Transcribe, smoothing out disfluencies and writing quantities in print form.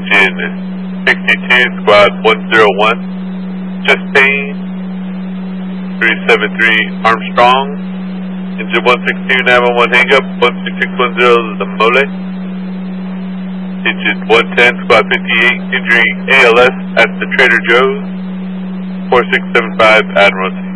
Engine 62, Squad 101, Chastain 373 Armstrong, Engine 162, 911 hang-up, 16610 The Mole, Engine 110, Squad 58, injury ALS at the Trader Joe's, 4675 Admiralty.